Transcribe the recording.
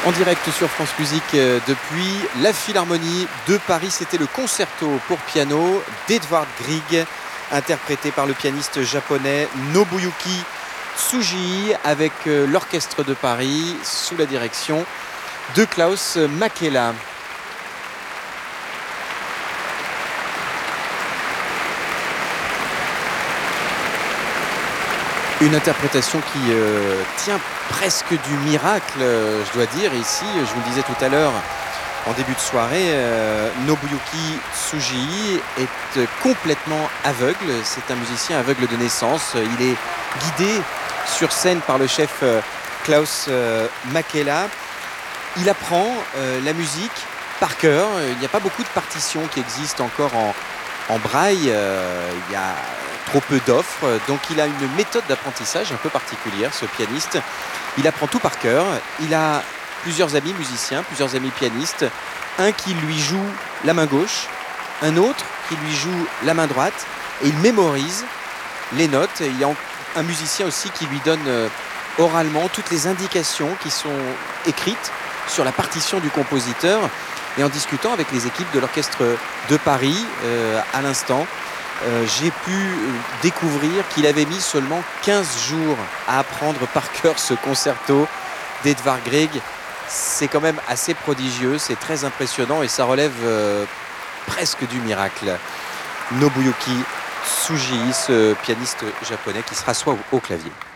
En direct sur France Musique depuis la Philharmonie de Paris. C'était le concerto pour piano d'Edvard Grieg, interprété par le pianiste japonais Nobuyuki Tsujii, avec l'Orchestre de Paris sous la direction de Klaus Makela. Une interprétation qui tient presque du miracle, je dois dire. Ici, je vous le disais tout à l'heure, en début de soirée, Nobuyuki Tsujii est complètement aveugle. C'est un musicien aveugle de naissance. Il est guidé sur scène par le chef Klaus Makela. Il apprend la musique par cœur. Il n'y a pas beaucoup de partitions qui existent encore en braille. Il y a trop peu d'offres, donc il a une méthode d'apprentissage un peu particulière, ce pianiste. Il apprend tout par cœur. Il a plusieurs amis musiciens, plusieurs amis pianistes, un qui lui joue la main gauche, un autre qui lui joue la main droite, et il mémorise les notes. Il y a un musicien aussi qui lui donne oralement toutes les indications qui sont écrites sur la partition du compositeur. Et en discutant avec les équipes de l'Orchestre de Paris à l'instant, j'ai pu découvrir qu'il avait mis seulement 15 jours à apprendre par cœur ce concerto d'Edvard Grieg. C'est quand même assez prodigieux, c'est très impressionnant et ça relève presque du miracle. Nobuyuki Tsujii, ce pianiste japonais qui se rassoit au clavier.